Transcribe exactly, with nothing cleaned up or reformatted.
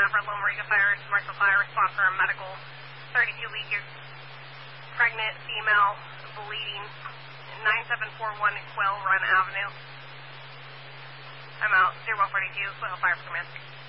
for Loma Rica Fire, commercial fire response for a medical, thirty-two week pregnant female bleeding, nine seven four one Quill Run Avenue. I'm out, zero one four two, Quill Fire Command.